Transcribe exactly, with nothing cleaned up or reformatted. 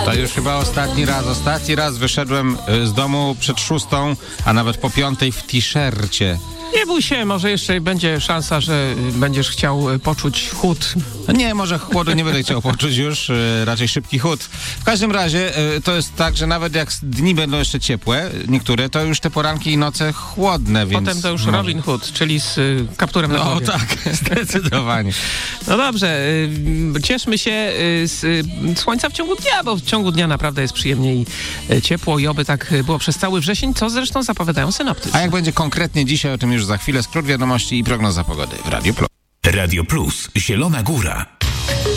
To już chyba ostatni raz, ostatni raz wyszedłem z domu przed szóstą, a nawet po piątej w t-shircie. Nie bój się, może jeszcze będzie szansa, że będziesz chciał poczuć chłód. Nie, może chłodu nie będę chciał poczuć już, raczej szybki chłód. W każdym razie to jest tak, że nawet jak dni będą jeszcze ciepłe, niektóre, to już te poranki i noce chłodne, więc... Potem to już może... Robin Hood, czyli z y, kapturem na No głowie. tak, zdecydowanie. No dobrze, y, cieszmy się y, z y, słońca w ciągu dnia, bo w ciągu dnia naprawdę jest przyjemnie i y, ciepło i oby tak było przez cały wrzesień, co zresztą zapowiadają synoptycy. A jak będzie konkretnie dzisiaj, o tym już za chwilę, skrót wiadomości i prognoza pogody w Radio Plus. Radio Plus, Zielona Góra.